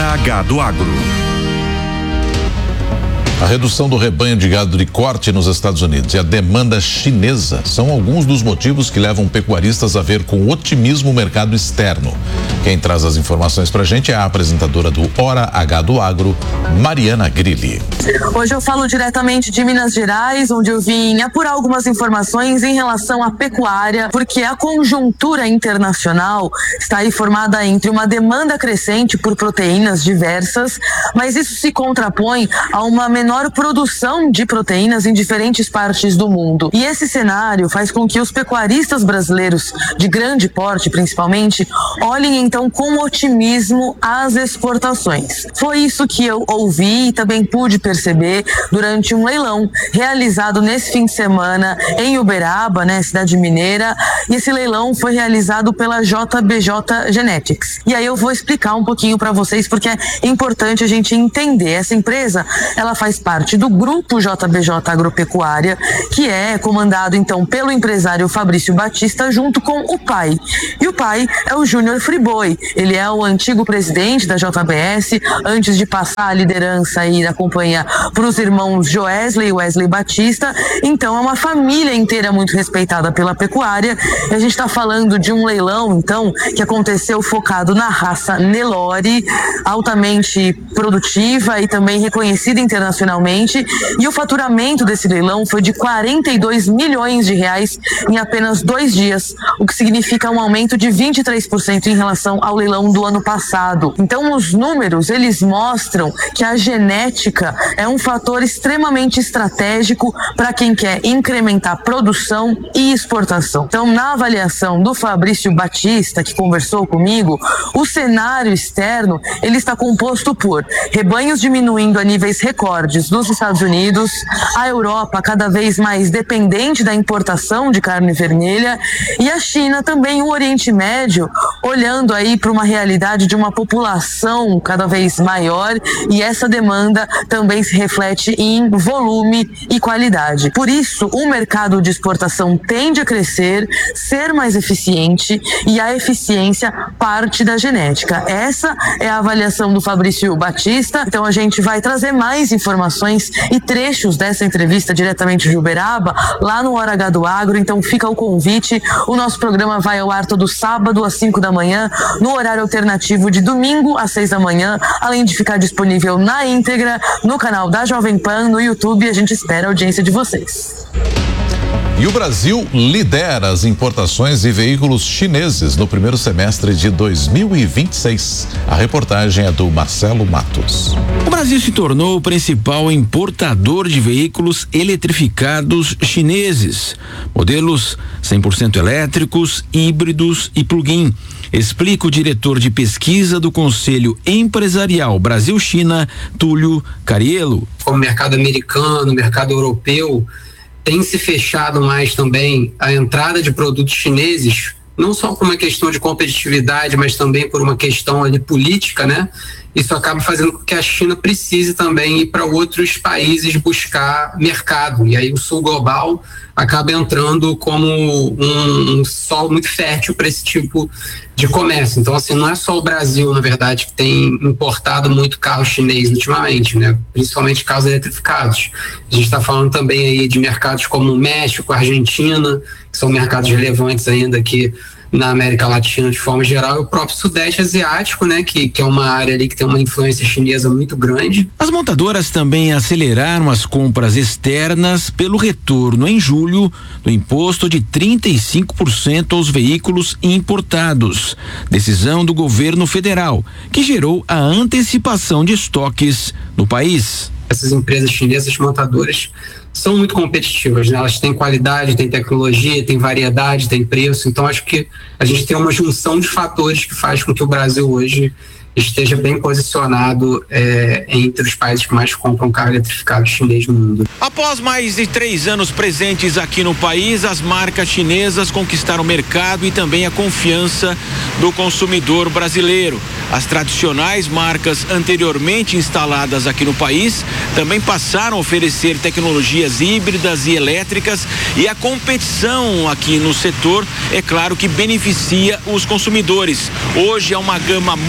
Hora H do Agro. A redução do rebanho de gado de corte nos Estados Unidos e a demanda chinesa são alguns dos motivos que levam pecuaristas a ver com otimismo o mercado externo. Quem traz as informações pra gente é a apresentadora do Hora H do Agro, Mariana Grilli. Hoje eu falo diretamente de Minas Gerais, onde eu vim apurar algumas informações em relação à pecuária, porque a conjuntura internacional está aí formada entre uma demanda crescente por proteínas diversas, mas isso se contrapõe a uma menor produção de proteínas em diferentes partes do mundo. E esse cenário faz com que os pecuaristas brasileiros, de grande porte principalmente, olhem então com otimismo as exportações. Foi isso que eu ouvi e também pude perceber durante um leilão realizado nesse fim de semana em Uberaba, cidade mineira, e esse leilão foi realizado pela JBJ Genetics. E aí eu vou explicar um pouquinho para vocês porque é importante a gente entender. Essa empresa, ela faz parte do grupo JBJ Agropecuária, que é comandado então pelo empresário Fabrício Batista junto com o pai. E o pai é o Júnior Friboi. Ele é o antigo presidente da JBS, antes de passar a liderança aí da companhia para os irmãos Joesley e Wesley Batista. Então é uma família inteira muito respeitada pela pecuária. E a gente está falando de um leilão então que aconteceu focado na raça Nelore, altamente produtiva e também reconhecida internacionalmente, e o faturamento desse leilão foi de 42 milhões de reais em apenas 2 dias, o que significa um aumento de 23% em relação ao leilão do ano passado. Então os números, eles mostram que a genética é um fator extremamente estratégico para quem quer incrementar produção e exportação. Então, na avaliação do Fabrício Batista, que conversou comigo, o cenário externo, ele está composto por rebanhos diminuindo a níveis recordes nos Estados Unidos, a Europa cada vez mais dependente da importação de carne vermelha e a China também, o Oriente Médio, olhando aí para uma realidade de uma população cada vez maior, e essa demanda também se reflete em volume e qualidade. Por isso, o mercado de exportação tende a crescer, ser mais eficiente, e a eficiência parte da genética. Essa é a avaliação do Fabrício Batista. Então a gente vai trazer mais informações e trechos dessa entrevista diretamente de Uberaba, lá no Hora H do Agro. Então fica o convite. O nosso programa vai ao ar todo sábado às 5 da manhã, no horário alternativo de domingo às 6 da manhã, além de ficar disponível na íntegra no canal da Jovem Pan, no YouTube. A gente espera a audiência de vocês. E o Brasil lidera as importações de veículos chineses no primeiro semestre de 2026. A reportagem é do Marcelo Matos. O Brasil se tornou o principal importador de veículos eletrificados chineses, modelos 100% elétricos, híbridos e plug-in. Explica o diretor de pesquisa do Conselho Empresarial Brasil-China, Túlio Cariello. Como mercado americano, mercado europeu, tem se fechado mais também a entrada de produtos chineses, não só por uma questão de competitividade, mas também por uma questão ali política, né? Isso acaba fazendo com que a China precise também ir para outros países buscar mercado. E aí o sul global acaba entrando como um solo muito fértil para esse tipo de comércio. Então, assim, não é só o Brasil, na verdade, que tem importado muito carro chinês ultimamente, né? Principalmente carros eletrificados. A gente está falando também aí de mercados como o México, a Argentina, que são mercados relevantes ainda aqui na América Latina de forma geral, e o próprio Sudeste Asiático, né, que é uma área ali que tem uma influência chinesa muito grande. As montadoras também aceleraram as compras externas pelo retorno em julho do imposto de 35% aos veículos importados. Decisão do governo federal, que gerou a antecipação de estoques no país. Essas empresas chinesas montadoras são muito competitivas, né? Elas têm qualidade, têm tecnologia, têm variedade, têm preço. Então acho que a gente tem uma junção de fatores que faz com que o Brasil hoje esteja bem posicionado entre os países que mais compram carro eletrificado chinês no mundo. Após mais de 3 anos presentes aqui no país, as marcas chinesas conquistaram o mercado e também a confiança do consumidor brasileiro. As tradicionais marcas anteriormente instaladas aqui no país também passaram a oferecer tecnologias híbridas e elétricas, e a competição aqui no setor, é claro que beneficia os consumidores. Hoje é uma gama muito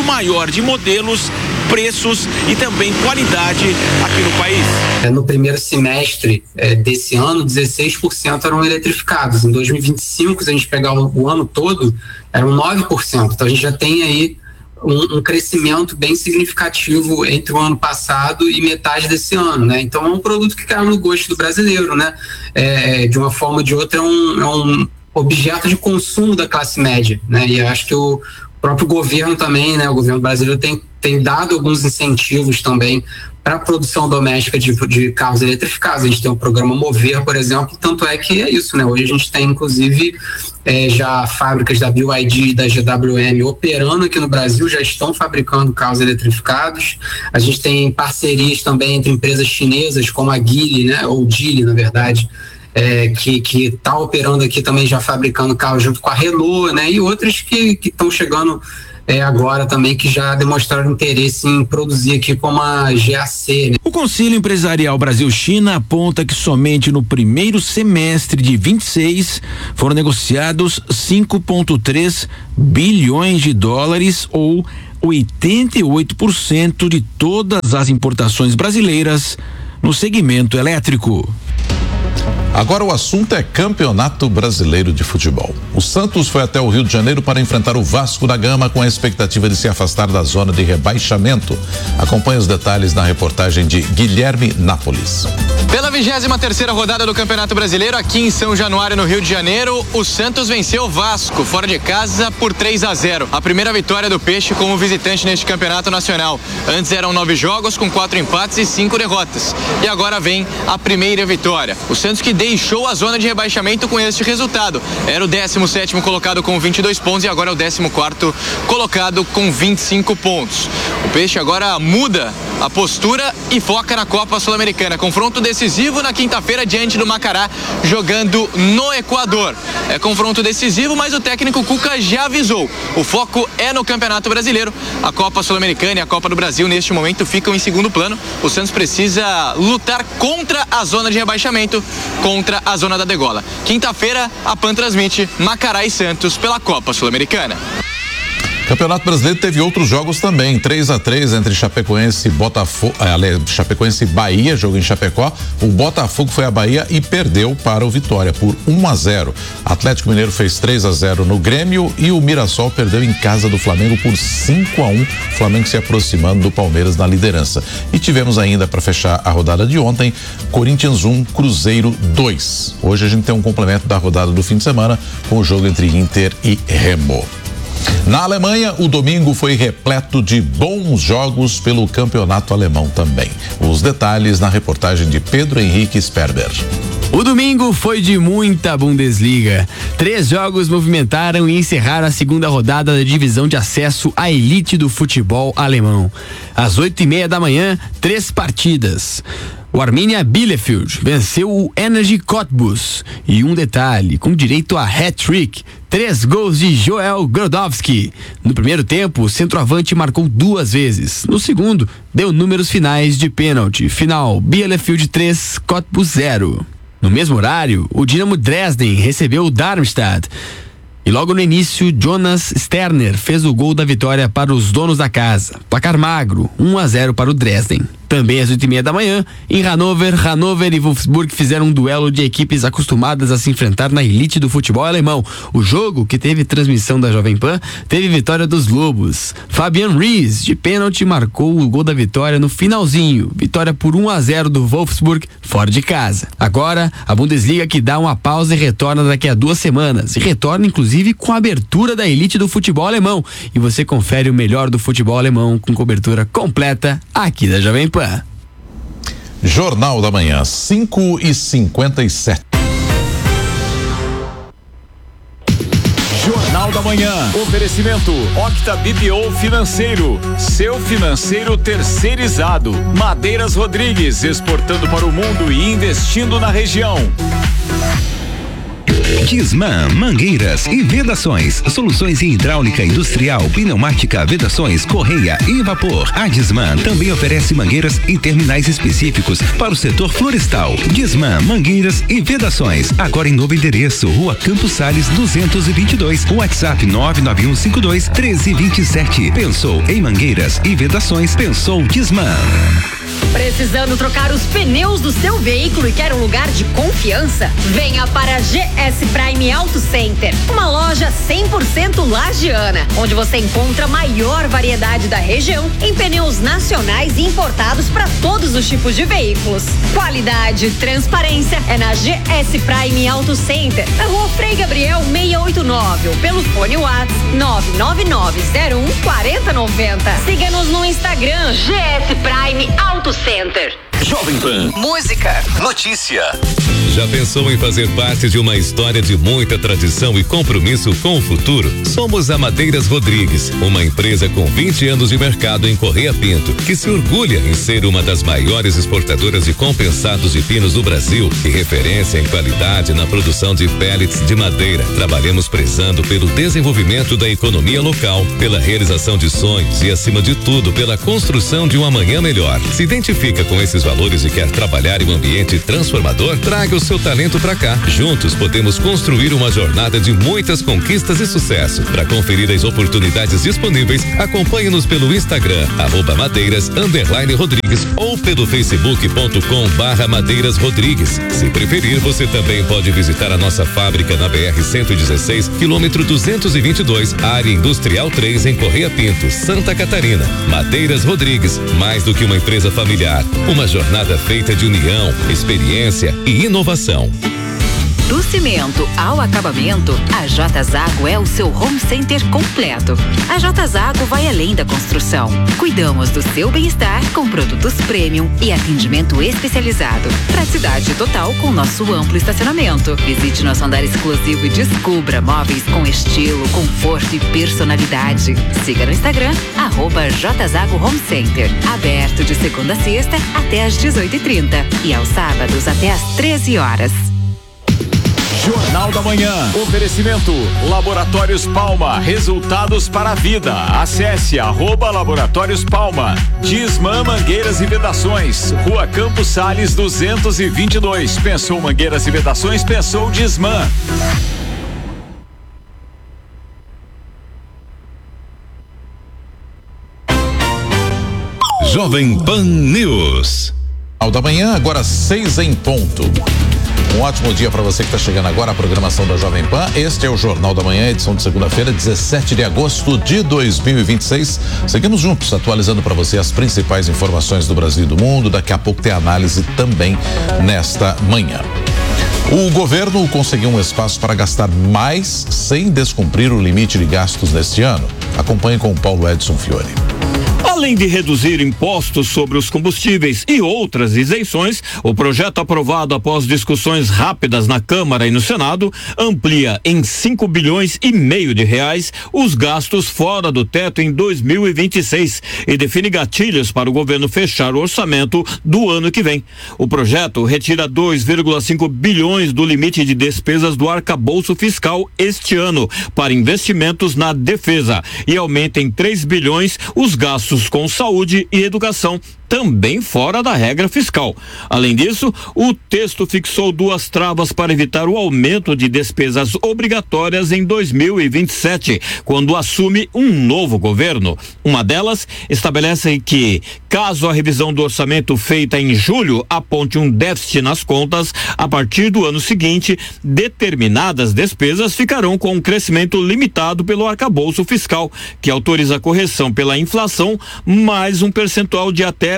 maior de modelos, preços e também qualidade aqui no país. No primeiro semestre desse ano, 16% eram eletrificados. Em 2025, se a gente pegar o ano todo, eram 9%. Então a gente já tem aí um crescimento bem significativo entre o ano passado e metade desse ano, né? Então é um produto que caiu no gosto do brasileiro, né? De uma forma ou de outra é um objeto de consumo da classe média, né? E eu acho que o próprio governo também, né? O governo brasileiro tem dado alguns incentivos também para a produção doméstica de carros eletrificados. A gente tem o programa Mover, por exemplo, tanto é que é isso, né? Hoje a gente tem, inclusive, já fábricas da BYD e da GWM operando aqui no Brasil, já estão fabricando carros eletrificados. A gente tem parcerias também entre empresas chinesas, como a Geely, né? Ou Geely, na verdade, que está operando aqui também, já fabricando carros junto com a Renault, né? E outras que estão chegando agora também, que já demonstraram interesse em produzir aqui, como a GAC, né? O Conselho Empresarial Brasil-China aponta que somente no primeiro semestre de 26 foram negociados 5,3 bilhões de dólares, ou 88% de todas as importações brasileiras no segmento elétrico. Agora o assunto é Campeonato Brasileiro de Futebol. O Santos foi até o Rio de Janeiro para enfrentar o Vasco da Gama com a expectativa de se afastar da zona de rebaixamento. Acompanhe os detalhes na reportagem de Guilherme Nápoles. Pela 23ª rodada do Campeonato Brasileiro, aqui em São Januário, no Rio de Janeiro, o Santos venceu o Vasco fora de casa por 3-0. A primeira vitória do Peixe como visitante neste campeonato nacional. Antes eram 9 jogos com 4 empates e 5 derrotas. E agora vem a primeira vitória. O Santos, que deixou a zona de rebaixamento com este resultado. Era o 17º colocado com 22 pontos e agora é o 14º colocado com 25 pontos. O Peixe agora muda a postura e foca na Copa Sul-Americana. Confronto decisivo na quinta-feira diante do Macará, jogando no Equador. É confronto decisivo, mas o técnico Cuca já avisou. O foco é no Campeonato Brasileiro. A Copa Sul-Americana e a Copa do Brasil neste momento ficam em segundo plano. O Santos precisa lutar contra a zona de rebaixamento, contra a zona da degola. Quinta-feira, a PAN transmite Macará e Santos pela Copa Sul-Americana. Campeonato Brasileiro teve outros jogos também, 3-3 entre Chapecoense e Botafogo, Chapecoense e Bahia, jogo em Chapecó. O Botafogo foi à Bahia e perdeu para o Vitória por 1-0. Atlético Mineiro fez 3-0 no Grêmio e o Mirassol perdeu em casa do Flamengo por 5-1. Flamengo se aproximando do Palmeiras na liderança. E tivemos ainda, para fechar a rodada de ontem, Corinthians 1, Cruzeiro 2. Hoje a gente tem um complemento da rodada do fim de semana com o jogo entre Inter e Remo. Na Alemanha, o domingo foi repleto de bons jogos pelo campeonato alemão também. Os detalhes na reportagem de Pedro Henrique Sperber. O domingo foi de muita Bundesliga. 3 jogos movimentaram e encerraram a segunda rodada da divisão de acesso à elite do futebol alemão. Às 8:30 da manhã, 3 partidas. O Arminia Bielefeld venceu o Energie Cottbus. E um detalhe, com direito a hat-trick, 3 gols de Joel Grodowski. No primeiro tempo, o centroavante marcou 2 vezes. No segundo, deu números finais de pênalti. Final, Bielefeld 3, Cottbus 0. No mesmo horário, o Dinamo Dresden recebeu o Darmstadt. E logo no início, Jonas Sterner fez o gol da vitória para os donos da casa. Placar magro, 1-0 para o Dresden. Também às 8:30 da manhã, em Hannover e Wolfsburg fizeram um duelo de equipes acostumadas a se enfrentar na elite do futebol alemão. O jogo, que teve transmissão da Jovem Pan, teve vitória dos Lobos. Fabian Ries, de pênalti, marcou o gol da vitória no finalzinho. Vitória por 1-0 do Wolfsburg, fora de casa. Agora, a Bundesliga, que dá uma pausa e retorna daqui a 2 semanas. E retorna, inclusive, com a abertura da elite do futebol alemão. E você confere o melhor do futebol alemão com cobertura completa aqui da Jovem Pan. Jornal da Manhã, 5h57. Jornal da Manhã. Oferecimento Octa BPO Financeiro. Seu financeiro terceirizado. Madeiras Rodrigues, exportando para o mundo e investindo na região. Disman Mangueiras e Vedações, soluções em hidráulica industrial, pneumática, vedações, correia e vapor. A Disman também oferece mangueiras e terminais específicos para o setor florestal. Disman Mangueiras e Vedações, agora em novo endereço, Rua Campos Sales 222, WhatsApp 99152-1327. Pensou em mangueiras e vedações, pensou Disman. Precisando trocar os pneus do seu veículo e quer um lugar de confiança? Venha para a GS Prime Auto Center, uma loja 100% lagiana, onde você encontra a maior variedade da região em pneus nacionais e importados para todos os tipos de veículos. Qualidade e transparência é na GS Prime Auto Center, na Rua Frei Gabriel 689, ou pelo fone WhatsApp 999014090. Siga-nos no Instagram GS Prime Auto Center. Jovem Pan. Música. Notícia. Já pensou em fazer parte de uma história de muita tradição e compromisso com o futuro? Somos a Madeiras Rodrigues, uma empresa com 20 anos de mercado em Correia Pinto, que se orgulha em ser uma das maiores exportadoras de compensados de pinos do Brasil e referência em qualidade na produção de pellets de madeira. Trabalhamos prezando pelo desenvolvimento da economia local, pela realização de sonhos e, acima de tudo, pela construção de um amanhã melhor. Se identifica com esses valores e quer trabalhar em um ambiente transformador? Traga o seu talento pra cá. Juntos podemos construir uma jornada de muitas conquistas e sucesso. Para conferir as oportunidades disponíveis, acompanhe-nos pelo Instagram @madeiras_rodrigues ou pelo facebook.com/Madeiras Rodrigues. Se preferir, você também pode visitar a nossa fábrica na BR-116, quilômetro 222, área industrial 3, em Correia Pinto, Santa Catarina. Madeiras Rodrigues, mais do que uma empresa familiar, uma jornada feita de união, experiência e inovação. Do cimento ao acabamento, a J Zago é o seu home center completo. A J Zago vai além da construção. Cuidamos do seu bem-estar com produtos premium e atendimento especializado. Praticidade total com nosso amplo estacionamento. Visite nosso andar exclusivo e descubra móveis com estilo, conforto e personalidade. Siga no Instagram @J Zago Home Center. Aberto de segunda a sexta até às 18h30 e aos sábados até às 13 horas. Jornal da Manhã. Oferecimento Laboratórios Palma. Resultados para a vida. Acesse @Laboratórios Palma. Disman Mangueiras e Vedações. Rua Campos Sales 222. Pensou mangueiras e vedações? Pensou Disman. Jovem Pan News. Ao da manhã, agora 6 em ponto. Um ótimo dia para você que está chegando agora à programação da Jovem Pan. Este é o Jornal da Manhã, edição de segunda-feira, 17 de agosto de 2026. Seguimos juntos, atualizando para você as principais informações do Brasil e do mundo. Daqui a pouco tem análise também nesta manhã. O governo conseguiu um espaço para gastar mais sem descumprir o limite de gastos neste ano. Acompanhe com o Paulo Edson Fiore. Além de reduzir impostos sobre os combustíveis e outras isenções, o projeto aprovado após discussões rápidas na Câmara e no Senado amplia em 5,5 bilhões de reais os gastos fora do teto em 2026 e define gatilhos para o governo fechar o orçamento do ano que vem. O projeto retira 2,5 bilhões do limite de despesas do arcabouço fiscal este ano para investimentos na defesa e aumenta em 3 bilhões os gastos com saúde e educação, também fora da regra fiscal. Além disso, o texto fixou 2 travas para evitar o aumento de despesas obrigatórias em 2027, quando assume um novo governo. Uma delas estabelece que, caso a revisão do orçamento feita em julho aponte um déficit nas contas, a partir do ano seguinte, determinadas despesas ficarão com um crescimento limitado pelo arcabouço fiscal, que autoriza a correção pela inflação mais um percentual de até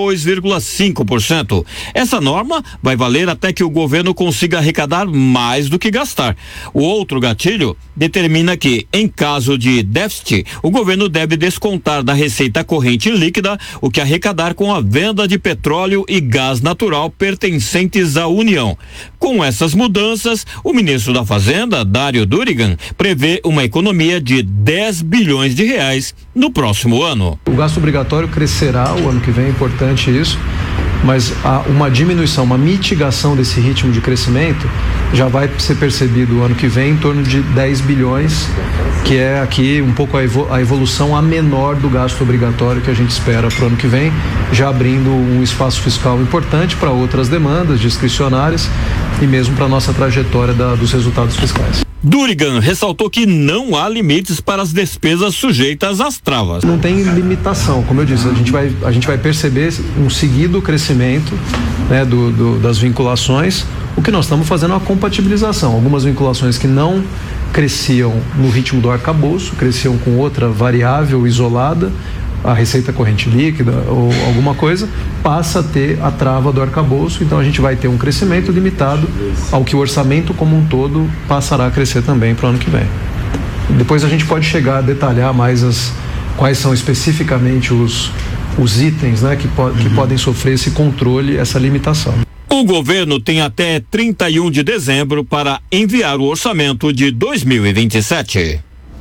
2,5%. Essa norma vai valer até que o governo consiga arrecadar mais do que gastar. O outro gatilho determina que, em caso de déficit, o governo deve descontar da receita corrente líquida o que arrecadar com a venda de petróleo e gás natural pertencentes à União. Com essas mudanças, o ministro da Fazenda, Dário Durigan, prevê uma economia de 10 bilhões de reais no próximo ano. O gasto obrigatório crescerá o ano que vem, é importante isso. mas uma diminuição, uma mitigação desse ritmo de crescimento já vai ser percebido o ano que vem em torno de 10 bilhões, que é aqui um pouco a evolução a menor do gasto obrigatório que a gente espera para o ano que vem, já abrindo um espaço fiscal importante para outras demandas discricionárias e mesmo para a nossa trajetória dos resultados fiscais. Durigan ressaltou que não há limites para as despesas sujeitas às travas. Não tem limitação, como eu disse, a gente vai perceber um seguido crescimento, né, das vinculações. O que nós estamos fazendo é uma compatibilização. Algumas vinculações que não cresciam no ritmo do arcabouço, cresciam com outra variável isolada, a receita corrente líquida ou alguma coisa, passa a ter a trava do arcabouço, então a gente vai ter um crescimento limitado ao que o orçamento como um todo passará a crescer também para o ano que vem. Depois a gente pode chegar a detalhar mais quais são especificamente os itens, né, que podem sofrer esse controle, essa limitação. O governo tem até 31 de dezembro para enviar o orçamento de 2027.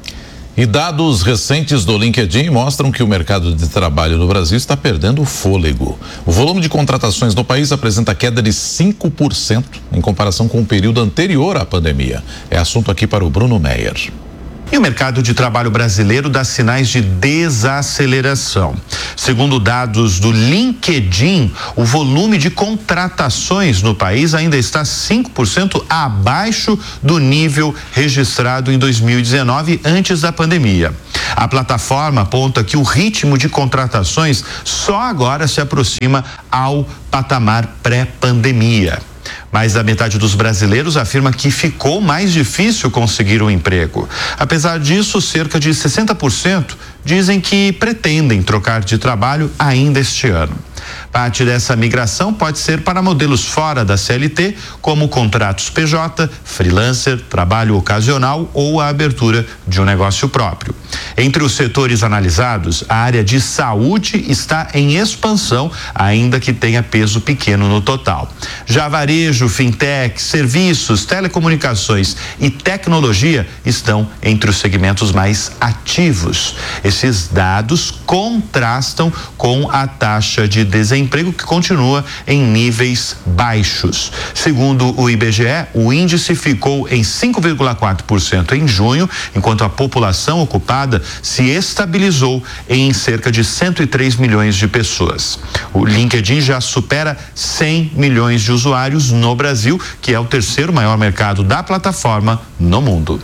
E dados recentes do LinkedIn mostram que o mercado de trabalho no Brasil está perdendo o fôlego. O volume de contratações no país apresenta queda de 5% em comparação com o período anterior à pandemia. É assunto aqui para o Bruno Meyer. E o mercado de trabalho brasileiro dá sinais de desaceleração. Segundo dados do LinkedIn, o volume de contratações no país ainda está 5% abaixo do nível registrado em 2019, antes da pandemia. A plataforma aponta que o ritmo de contratações só agora se aproxima ao patamar pré-pandemia. Mais da metade dos brasileiros afirma que ficou mais difícil conseguir um emprego. Apesar disso, cerca de 60% dizem que pretendem trocar de trabalho ainda este ano. Parte dessa migração pode ser para modelos fora da CLT, como contratos PJ, freelancer, trabalho ocasional ou a abertura de um negócio próprio. Entre os setores analisados, a área de saúde está em expansão, ainda que tenha peso pequeno no total. Já varejo, fintech, serviços, telecomunicações e tecnologia estão entre os segmentos mais ativos. Esses dados contrastam com a taxa de desemprego, que continua em níveis baixos. Segundo o IBGE, o índice ficou em 5,4% em junho, enquanto a população ocupada se estabilizou em cerca de 103 milhões de pessoas. O LinkedIn já supera 100 milhões de usuários no Brasil, que é o terceiro maior mercado da plataforma no mundo.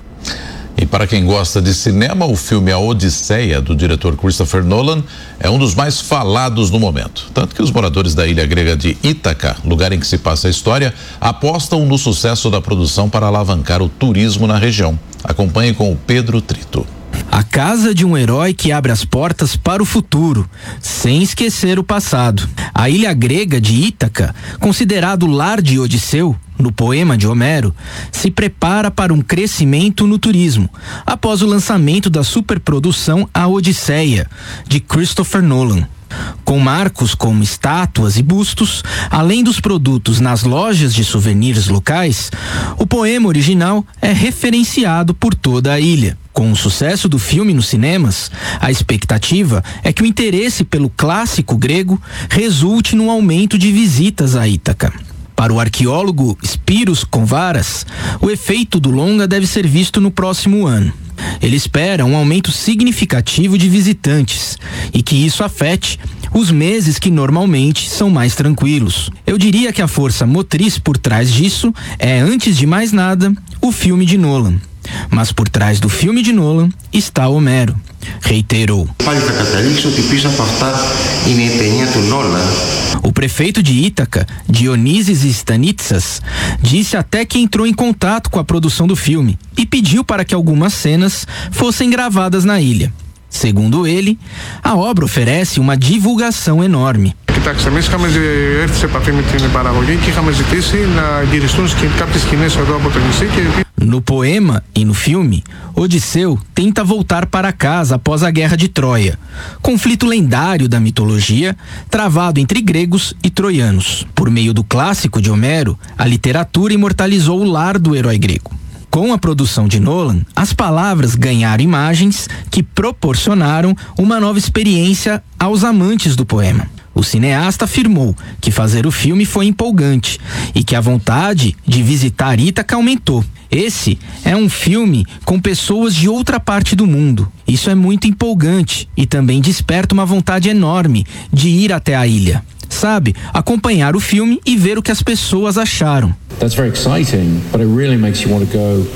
E para quem gosta de cinema, o filme A Odisseia, do diretor Christopher Nolan, é um dos mais falados no momento. Tanto que os moradores da ilha grega de Ítaca, lugar em que se passa a história, apostam no sucesso da produção para alavancar o turismo na região. Acompanhe com o Pedro Trito. A casa de um herói que abre as portas para o futuro, sem esquecer o passado. A ilha grega de Ítaca, considerado lar de Odisseu, no poema de Homero, se prepara para um crescimento no turismo, após o lançamento da superprodução A Odisseia, de Christopher Nolan. Com marcos como estátuas e bustos, além dos produtos nas lojas de souvenirs locais, o poema original é referenciado por toda a ilha. Com o sucesso do filme nos cinemas, a expectativa é que o interesse pelo clássico grego resulte no aumento de visitas a Ítaca. Para o arqueólogo Spiros Konvaras, o efeito do longa deve ser visto no próximo ano. Ele espera um aumento significativo de visitantes e que isso afete os meses que normalmente são mais tranquilos. Eu diria que a força motriz por trás disso é, antes de mais nada, o filme de Nolan. Mas por trás do filme de Nolan está Homero, reiterou. O prefeito de Ítaca, Dionisis Stanitsas, disse até que entrou em contato com a produção do filme e pediu para que algumas cenas fossem gravadas na ilha. Segundo ele, a obra oferece uma divulgação enorme. Κοιτάξτε, εμείς είχαμε έρθει σε επαφή με την παραγωγή και είχαμε ζητήσει να γυριστούν κάποιες σκηνές εδώ από το νησί και... No poema e no filme, Odisseu tenta voltar para casa após a Guerra de Troia, conflito lendário da mitologia, travado entre gregos e troianos. Por meio do clássico de Homero, a literatura imortalizou o lar do herói grego. Com a produção de Nolan, as palavras ganharam imagens que proporcionaram uma nova experiência aos amantes do poema. O cineasta afirmou que fazer o filme foi empolgante e que a vontade de visitar Ítaca aumentou. Esse é um filme com pessoas de outra parte do mundo. Isso é muito empolgante e também desperta uma vontade enorme de ir até a ilha. Sabe, acompanhar o filme e ver o que as pessoas acharam. That's very exciting, but it really makes you want to go,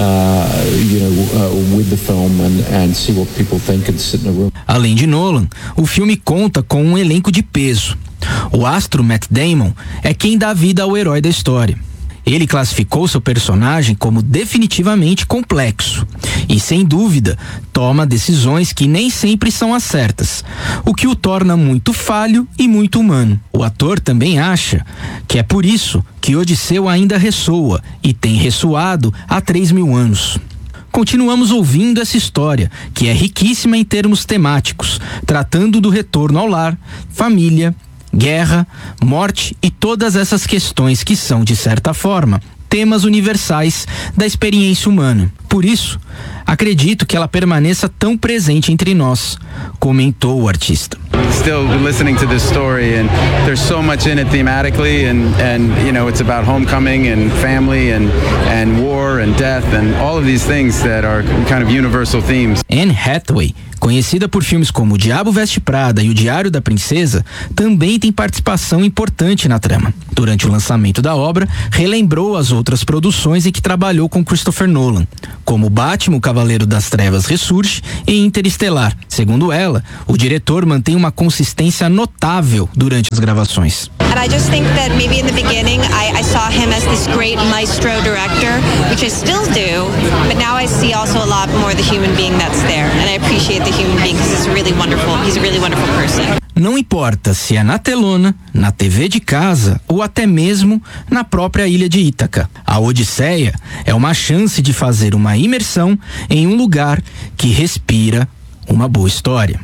with the film and see what people think and sit in a room. Além de Nolan, o filme conta com um elenco de peso. O astro Matt Damon é quem dá vida ao herói da história. Ele classificou seu personagem como definitivamente complexo e, sem dúvida, toma decisões que nem sempre são as certas, o que o torna muito falho e muito humano. O ator também acha que é por isso que Odisseu ainda ressoa e tem ressoado há 3.000 anos. Continuamos ouvindo essa história, que é riquíssima em termos temáticos, tratando do retorno ao lar, família, guerra, morte e todas essas questões que são, de certa forma, temas universais da experiência humana. Por isso, acredito que ela permaneça tão presente entre nós, comentou o artista. Still listening to this story, and there's so much in it thematically, and it's about homecoming and family and war and death and all of these things that are kind of universal themes. Anne Hathaway, conhecida por filmes como O Diabo Veste Prada e O Diário da Princesa, também tem participação importante na trama. Durante o lançamento da obra, relembrou as outras produções em que trabalhou com Christopher Nolan, como Batman, o Cavaleiro das Trevas Ressurge e Interestelar. Segundo ela, o diretor mantém uma consistência notável durante as gravações. And I just think that maybe in the beginning I saw him as this great maestro director, which I still do, but now I see also a lot more the human being that's there, and I appreciate the human being because he's a really wonderful person. Não importa se é na telona, na TV de casa ou até mesmo na própria ilha de Ítaca. A Odisseia é uma chance de fazer uma imersão em um lugar que respira uma boa história.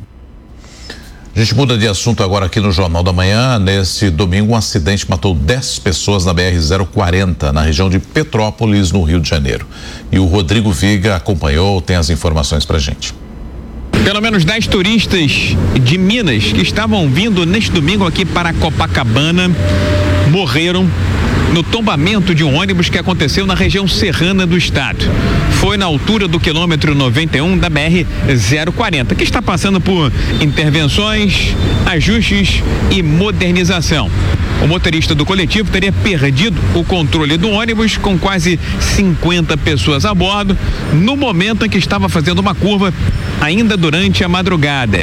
A gente muda de assunto agora aqui no Jornal da Manhã. Nesse domingo, um acidente matou 10 pessoas na BR-040, na região de Petrópolis, no Rio de Janeiro. E o Rodrigo Viga acompanhou, tem as informações pra gente. Pelo menos 10 turistas de Minas que estavam vindo neste domingo aqui para Copacabana morreram no tombamento de um ônibus que aconteceu na região serrana do estado. Foi na altura do quilômetro 91 da BR-040, que está passando por intervenções, ajustes e modernização. O motorista do coletivo teria perdido o controle do ônibus com quase 50 pessoas a bordo no momento em que estava fazendo uma curva ainda durante a madrugada.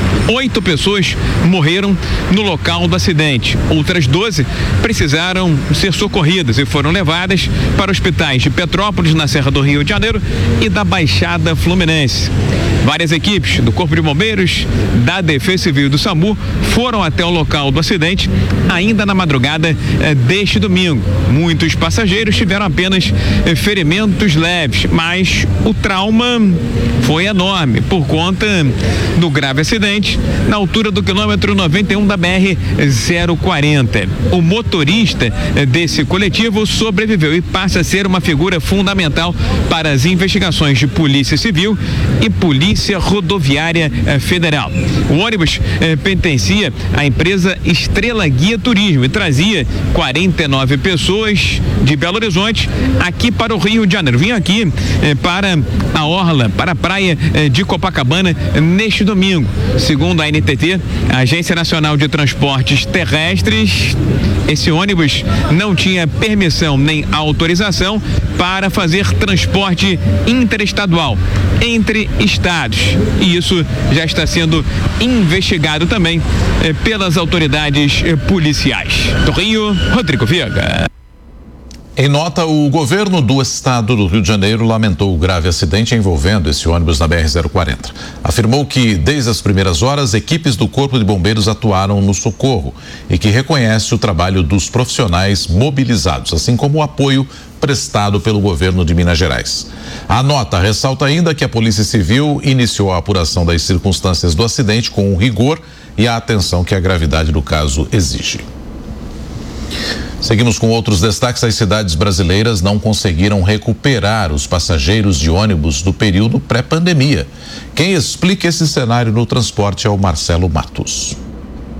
8 pessoas morreram no local do acidente. Outras 12 precisaram ser socorridas e foram levadas para hospitais de Petrópolis, na Serra do Rio de Janeiro, e da Baixada Fluminense. Várias equipes do Corpo de Bombeiros, da Defesa Civil e do SAMU foram até o local do acidente ainda na madrugada deste domingo. Muitos passageiros tiveram apenas ferimentos leves, mas o trauma foi enorme por conta do grave acidente na altura do quilômetro 91 da BR-040. O motorista desse coletivo sobreviveu e passa a ser uma figura fundamental para as investigações de Polícia Civil e Polícia Rodoviária Federal. O ônibus pertencia à empresa Estrela Guia Turismo e trazia 49 pessoas de Belo Horizonte aqui para o Rio de Janeiro. Vinham aqui para a orla, para a praia de Copacabana neste domingo. Segundo a NTT, a Agência Nacional de Transportes Terrestres, esse ônibus não tinha permissão nem autorização para fazer transporte interestadual entre estados. E isso já está sendo investigado também pelas autoridades policiais. Do Rio, Rodrigo Viga. Em nota, o governo do estado do Rio de Janeiro lamentou o grave acidente envolvendo esse ônibus na BR-040. Afirmou que, desde as primeiras horas, equipes do Corpo de Bombeiros atuaram no socorro e que reconhece o trabalho dos profissionais mobilizados, assim como o apoio prestado pelo governo de Minas Gerais. A nota ressalta ainda que a Polícia Civil iniciou a apuração das circunstâncias do acidente com o rigor e a atenção que a gravidade do caso exige. Seguimos com outros destaques. As cidades brasileiras não conseguiram recuperar os passageiros de ônibus do período pré-pandemia. Quem explica esse cenário no transporte é o Marcelo Matos.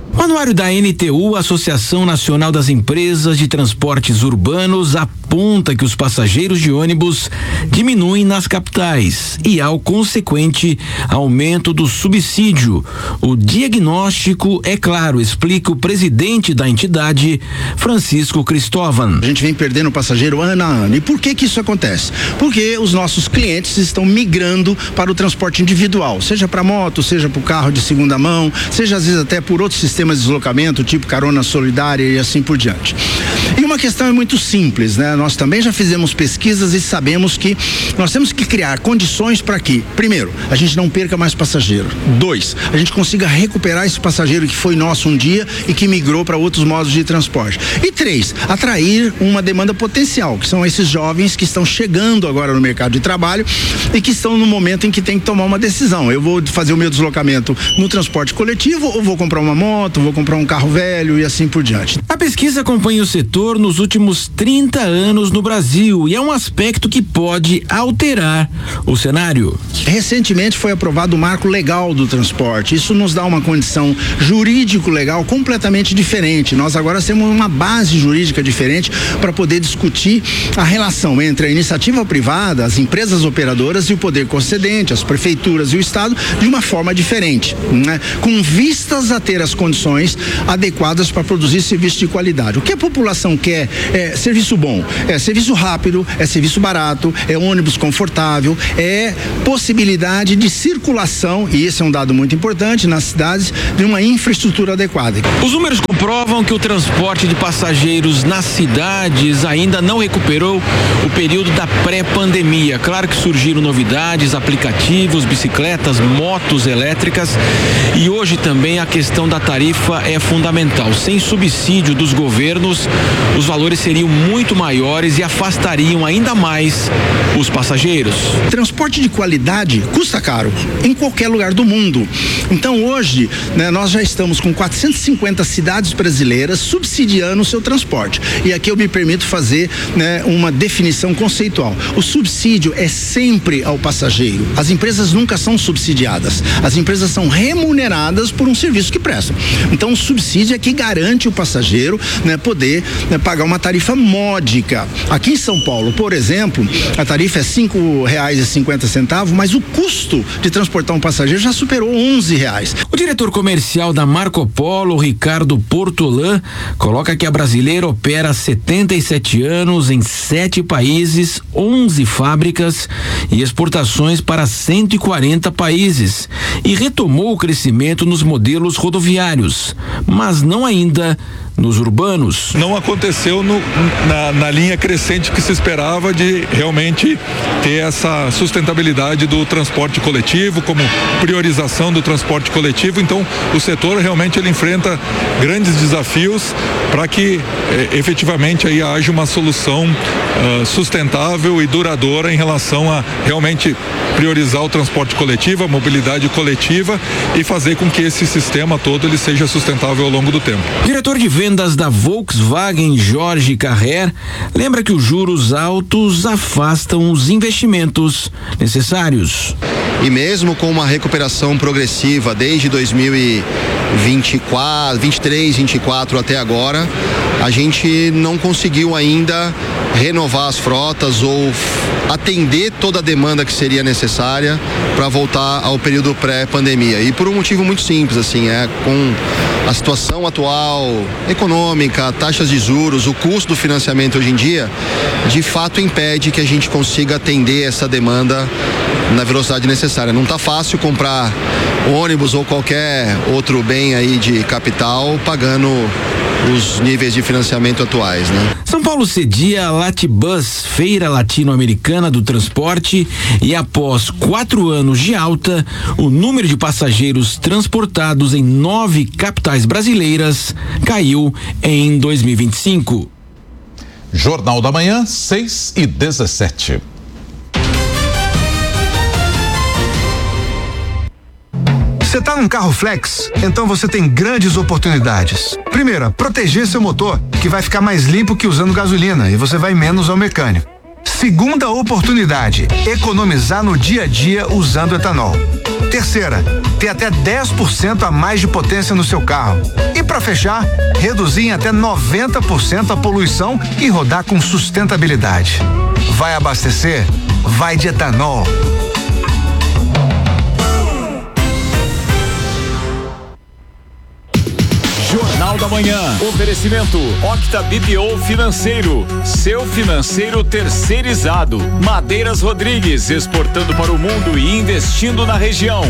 O anuário da NTU, Associação Nacional das Empresas de Transportes Urbanos, aponta que os passageiros de ônibus diminuem nas capitais e há o consequente aumento do subsídio. O diagnóstico é claro, explica o presidente da entidade, Francisco Cristóvão. A gente vem perdendo passageiro ano a ano. E por que isso acontece? Porque os nossos clientes estão migrando para o transporte individual, seja para moto, seja para o carro de segunda mão, seja às vezes até por outros sistemas de deslocamento, tipo carona solidária e assim por diante. E uma questão é muito simples, né? Nós também já fizemos pesquisas e sabemos que nós temos que criar condições para que, primeiro, a gente não perca mais passageiro. 2, a gente consiga recuperar esse passageiro que foi nosso um dia e que migrou para outros modos de transporte. E 3, atrair uma demanda potencial, que são esses jovens que estão chegando agora no mercado de trabalho e que estão no momento em que tem que tomar uma decisão. Eu vou fazer o meu deslocamento no transporte coletivo ou vou comprar uma moto, vou comprar um carro velho e assim por diante. A pesquisa acompanha o setor nos últimos 30 anos no Brasil e é um aspecto que pode alterar o cenário. Recentemente foi aprovado o marco legal do transporte. Isso nos dá uma condição jurídico-legal completamente diferente. Nós agora temos uma base jurídica diferente para poder discutir a relação entre a iniciativa privada, as empresas operadoras e o poder concedente, as prefeituras e o Estado, de uma forma diferente, né? Com vistas a ter as condições adequadas para produzir serviço de qualidade. O que a população quer é serviço bom, é serviço rápido, é serviço barato, é ônibus confortável, é possibilidade de circulação, e esse é um dado muito importante nas cidades, de uma infraestrutura adequada. Os números comprovam que o transporte de passageiros nas cidades ainda não recuperou o período da pré-pandemia. Claro que surgiram novidades, aplicativos, bicicletas, motos elétricas, e hoje também a questão da tarifa é fundamental. Sem subsídio dos governos, os valores seriam muito maiores e afastariam ainda mais os passageiros. Transporte de qualidade custa caro em qualquer lugar do mundo. Então hoje, né, nós já estamos com 450 cidades brasileiras subsidiando o seu transporte. E aqui eu me permito fazer, né, uma definição conceitual. O subsídio é sempre ao passageiro. As empresas nunca são subsidiadas. As empresas são remuneradas por um serviço que prestam. Então o subsídio é que garante o passageiro, né, poder, né, pagar uma tarifa módica. Aqui em São Paulo, por exemplo, a tarifa é R$5,50, mas o custo de transportar um passageiro já superou R$11. O diretor comercial da Marco Polo, Ricardo Portolan, coloca que a brasileira opera há 77 anos em 7 países, 11 fábricas e exportações para 140 países e retomou o crescimento nos modelos rodoviários, mas não ainda nos urbanos. Não aconteceu na linha crescente que se esperava de realmente ter essa sustentabilidade do transporte coletivo, como priorização do transporte coletivo. Então, o setor realmente ele enfrenta grandes desafios para que efetivamente aí haja uma solução sustentável e duradoura em relação a realmente priorizar o transporte coletivo, a mobilidade coletiva e fazer com que esse sistema todo ele seja sustentável ao longo do tempo. Diretor de vendas da Volkswagen, Jorge Carrer, lembra que os juros altos afastam os investimentos necessários. E mesmo com uma recuperação progressiva desde 2024, 23, 24 até agora, a gente não conseguiu ainda renovar as frotas ou atender toda a demanda que seria necessária para voltar ao período pré-pandemia. E por um motivo muito simples, assim, com a situação atual econômica, taxas de juros, o custo do financiamento hoje em dia, de fato impede que a gente consiga atender essa demanda na velocidade necessária. Não está fácil comprar ônibus ou qualquer outro bem aí de capital pagando os níveis de financiamento atuais, né? São Paulo cedia a Latibus, Feira Latino-Americana do Transporte, e após 4 anos de alta, o número de passageiros transportados em 9 capitais brasileiras caiu em 2025. Jornal da Manhã, 6:17. Você tá num carro flex? Então você tem grandes oportunidades. Primeira, proteger seu motor, que vai ficar mais limpo que usando gasolina e você vai menos ao mecânico. Segunda oportunidade, economizar no dia a dia usando etanol. Terceira, ter até 10% a mais de potência no seu carro. E para fechar, reduzir em até 90% a poluição e rodar com sustentabilidade. Vai abastecer? Vai de etanol. Jornal da Manhã. Oferecimento Octa BPO Financeiro. Seu financeiro terceirizado. Madeiras Rodrigues, exportando para o mundo e investindo na região.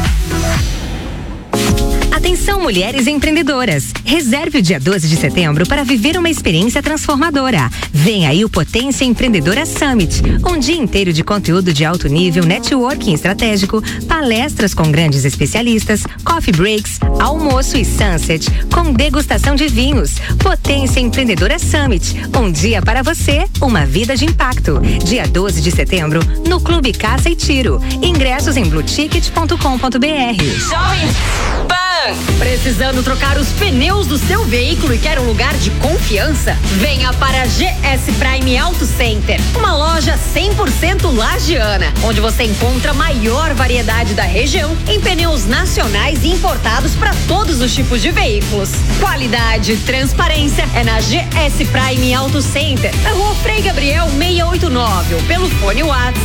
Atenção, mulheres empreendedoras. Reserve o dia 12 de setembro para viver uma experiência transformadora. Vem aí o Potência Empreendedora Summit. Um dia inteiro de conteúdo de alto nível, networking estratégico, palestras com grandes especialistas, coffee breaks, almoço e sunset, com degustação de vinhos. Potência Empreendedora Summit. Um dia para você, uma vida de impacto. Dia 12 de setembro, no Clube Caça e Tiro. Ingressos em blueticket.com.br. Jovem Pan! Precisando trocar os pneus do seu veículo e quer um lugar de confiança? Venha para a GS Prime Auto Center, uma loja 100% lagiana, onde você encontra a maior variedade da região em pneus nacionais e importados para todos os tipos de veículos. Qualidade e transparência é na GS Prime Auto Center, na Rua Frei Gabriel 689, ou pelo fone WhatsApp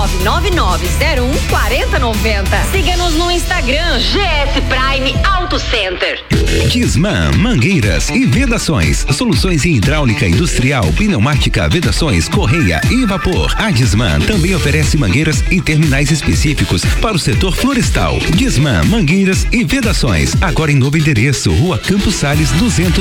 999014090. Siga-nos no Instagram GS Prime Auto Center. Disman Mangueiras e Vedações. Soluções em hidráulica industrial, pneumática, vedações, correia e vapor. A Disman também oferece mangueiras em terminais específicos para o setor florestal. Disman Mangueiras e Vedações. Agora em novo endereço, Rua Campos Sales 200.